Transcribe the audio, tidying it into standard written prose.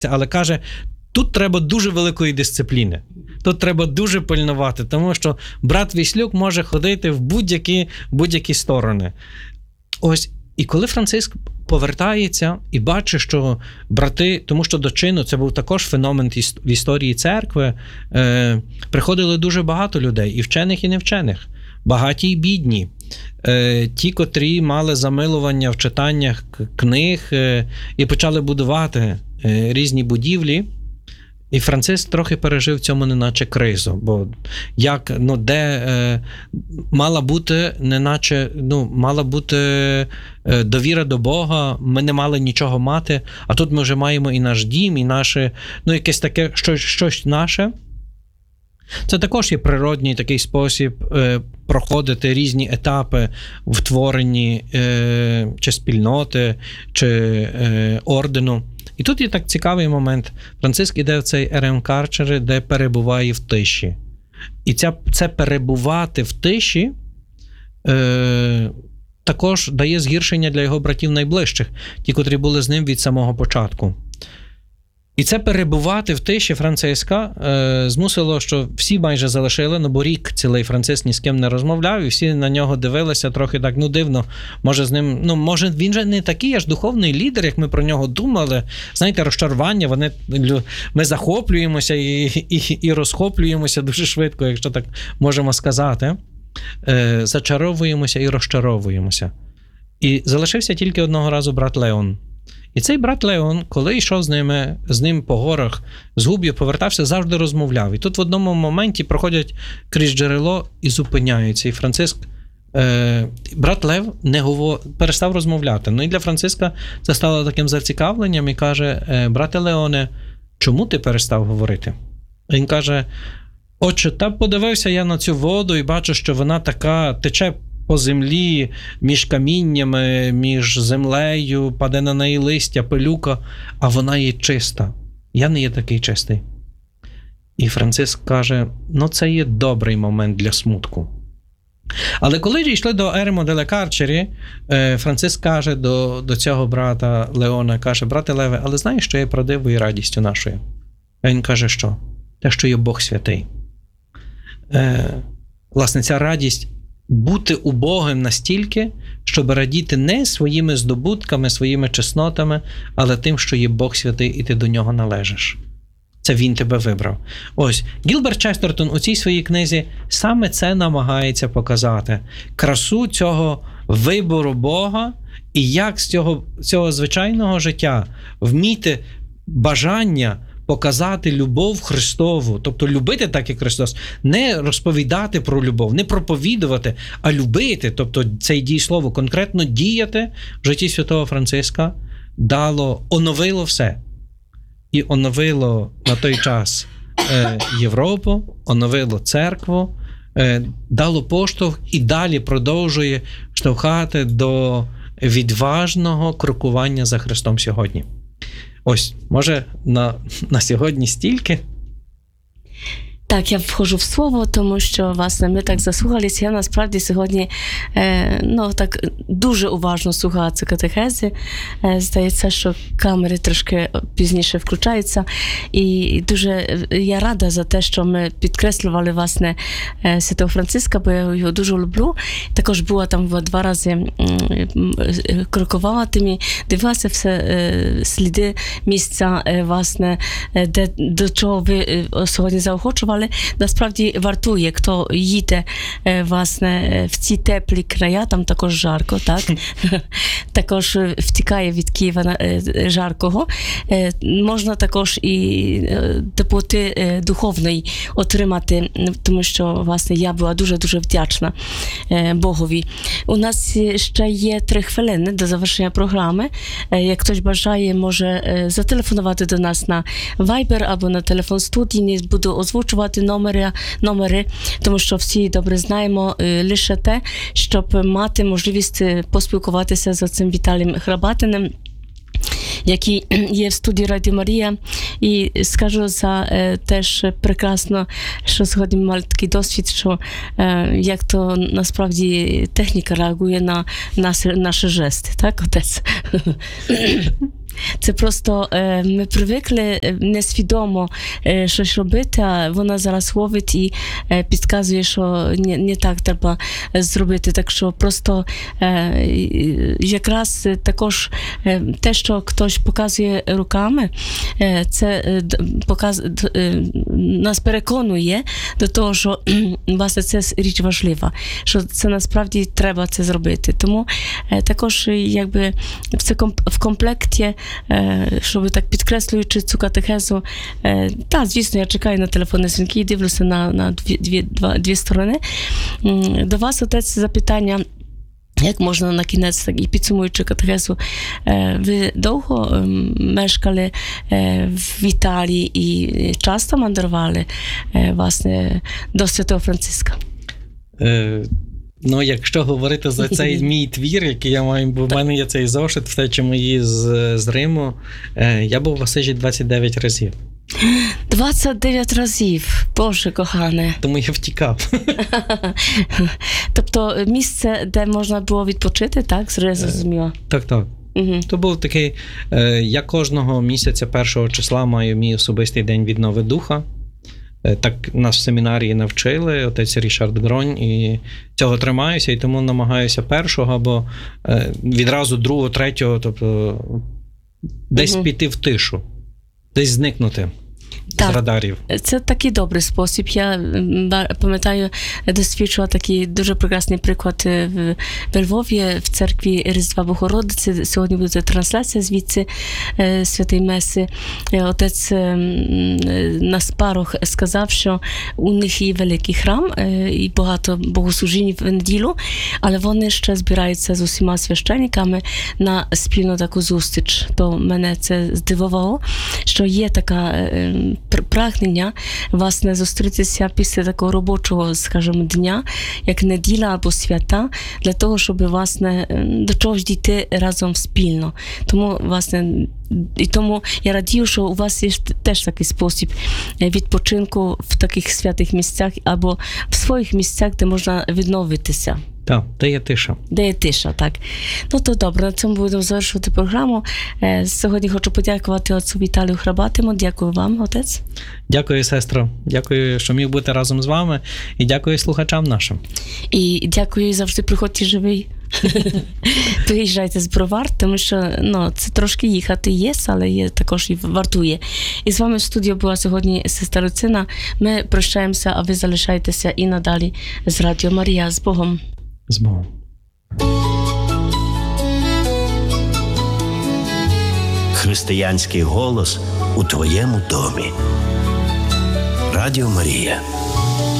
але каже, тут треба дуже великої дисципліни. Тут треба дуже пильнувати, тому що брат Віслюк може ходити в будь-які сторони. Ось, і коли Франциск повертається і бачить, що брати, тому що до чину, це був також феномен в історії церкви, приходили дуже багато людей, і вчених, і невчених, багаті і бідні. Ті, котрі мали замилування в читаннях книг і почали будувати різні будівлі. І Франциск трохи пережив в цьому неначе кризу, бо мала бути довіра до Бога, ми не мали нічого мати, а тут ми вже маємо і наш дім, і наше, якесь таке, щось наше. Це також є природній такий спосіб проходити різні етапи в творенні чи спільноти, чи ордену. І тут є так цікавий момент. Франциск іде в цей РМ-Карчери, де перебуває в тиші. І це перебувати в тиші також дає згіршення для його братів найближчих, ті, котрі були з ним від самого початку. І це перебувати в тиші Франциска змусило, що всі майже залишили, бо рік цілий Франциск ні з ким не розмовляв, і всі на нього дивилися трохи так, дивно, може з ним, може він же не такий аж духовний лідер, як ми про нього думали. Знаєте, розчарування, ми захоплюємося і розхоплюємося дуже швидко, якщо так можемо сказати. Зачаровуємося і розчаровуємося. І залишився тільки одного разу брат Леон. І цей брат Леон, коли йшов з ним по горах, з Губ'ю повертався, завжди розмовляв. І тут в одному моменті проходять крізь джерело і зупиняються. І Франциск, брат Лев перестав розмовляти. І для Франциска це стало таким зацікавленням і каже: брате Леоне, чому ти перестав говорити? Він каже: отче, подивився я на цю воду і бачу, що вона така тече по землі, між каміннями, між землею, паде на неї листя, пилюка, а вона є чиста. Я не є такий чистий. І Франциск каже, це є добрий момент для смутку. Але коли йшли до Еремо деле Карчері, Франциск каже до цього брата Леона, каже: брате Леве, але знаєш, що є правдивою радістю нашою? А він каже, що? Те, що є Бог святий. Власне, ця радість бути убогим настільки, щоб радіти не своїми здобутками, своїми чеснотами, але тим, що є Бог святий, і ти до нього належиш. Це він тебе вибрав. Ось, Гілберт Честертон у цій своїй книзі саме це намагається показати. Красу цього вибору Бога і як з цього звичайного життя вміти бажання показати любов Христову, тобто любити так, як Христос, не розповідати про любов, не проповідувати, а любити, тобто це дієслово, конкретно діяти в житті святого Франциска, оновило все. І оновило на той час Європу, оновило церкву, дало поштовх і далі продовжує штовхати до відважного крокування за Христом сьогодні. Ось, може, на сьогодні стільки? Так, я входжу в слово, тому що, власне, ми так заслухалися. Я, насправді, сьогодні так дуже уважно слухала ці катехези. Здається, що камери трошки пізніше включаються. І дуже я рада за те, що ми підкреслювали, власне, Святого Франциска, бо я його дуже люблю. Також була там 2 рази крокувала тим, дивилася все сліди місця, власне, до чого ви сьогодні заохочували. Насправді вартує, хто їде, власне, в ці теплі края, там також жарко, так? Також втікає від Києва жаркого. Можна також і теплоти духовної отримати, тому що, власне, я була дуже-дуже вдячна Богові. У нас ще є 3 хвилини до завершення програми. Як хтось бажає, може зателефонувати до нас на Viber або на телефон студії. Не буду озвучувати номери, тому що всі добре знаємо лише те, щоб мати можливість поспілкуватися з цим Віталієм Храбатиним, який є в студії Радіо Марія. І скажу за теж прекрасно, що сьогодні ми мали такий досвід, що як то насправді техніка реагує на наші жести, так, отець? Це просто ми привикли несвідомо щось робити, а вона зараз ловить і підказує, що не так треба зробити. Так що просто якраз також те, що хтось показує руками, це нас переконує до того, що власне це річ важлива, що це насправді треба це зробити. Тому також якби в комплекті, щоб так підкреслюючи цю катехезу, та, звісно, я чекаю на телефонні дзвінки і дивлюся на дві сторони. До вас, отець, запитання, як можна на кінець, так і підсумуючи катехезу, ви довго мешкали в Італії і часто мандрували, власне, до Святого Франциска? Ну, якщо говорити за цей мій твір, який я маю, бо в мене є цей зошит, втечі мої з Риму, я був в Асижі 29 разів. 29 разів, Боже кохане. Тому я втікав. Тобто місце, де можна було відпочити, так? Зрозуміло. Так. Угу. То був такий, я кожного місяця 1 числа маю мій особистий день віднови духа. Так нас в семінарії навчили, отець Рішард Гронь, і цього тримаюся, і тому намагаюся 1-го, або відразу 2-го, 3-го, тобто десь піти в тишу, десь зникнути з радарів. Це такий добрий спосіб. Я пам'ятаю, досліджувала такий дуже прекрасний приклад в Львові, в церкві Різдва Богородиці. Сьогодні буде трансляція звідси Святої Меси. Отець на спарох сказав, що у них є великий храм і багато богослужінь в неділю, але вони ще збираються з усіма священниками на спільну таку зустріч. То мене це здивувало, що є така прагнення, власне, зустрітися після такого робочого, скажімо, дня, як неділя або свята, для того, щоб, власне, до чогось дійти разом спільно. Тому, власне, і тому я радію, що у вас є теж такий спосіб відпочинку в таких святих місцях або в своїх місцях, де можна відновитися. Так, де є тиша. Де є тиша, так. Ну, то добре, на цьому будемо завершувати програму. Сьогодні хочу подякувати отцу Віталію Храбатому. Дякую вам, отець. Дякую, сестро. Дякую, що міг бути разом з вами. І дякую слухачам нашим. І дякую, завжди приходьте живий. Приїжджайте з Бровар, тому що це трошки їхати є, але є також і вартує. І з вами в студії була сьогодні сестра Люцина. Ми прощаємося, а ви залишайтеся і надалі з Радіо Марія. З Богом. З Богом. Християнський голос у твоєму домі. Радіо Марія.